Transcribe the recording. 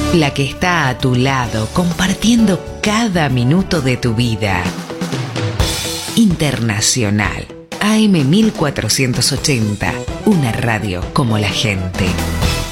La que está a tu lado, compartiendo cada minuto de tu vida. Internacional. AM 1480. Una radio como la gente.